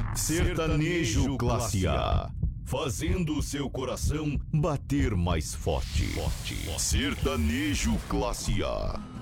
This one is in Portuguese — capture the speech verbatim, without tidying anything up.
Sertanejo Classe A, fazendo seu coração bater mais forte. Sertanejo Classe A.